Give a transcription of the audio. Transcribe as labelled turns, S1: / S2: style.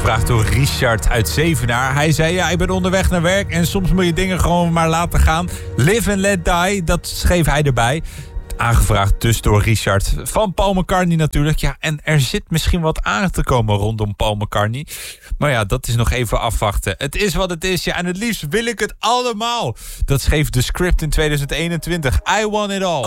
S1: Aangevraagd door Richard uit Zevenaar. Hij zei, ja, ik ben onderweg naar werk en soms moet je dingen gewoon maar laten gaan. Live and let die, dat schreef hij erbij. Aangevraagd dus door Richard van Paul McCartney natuurlijk. Ja, en er zit misschien wat aan te komen rondom Paul McCartney. Maar ja, dat is nog even afwachten. Het is wat het is, ja, en het liefst wil ik het allemaal. Dat schreef The Script in 2021. I want it all.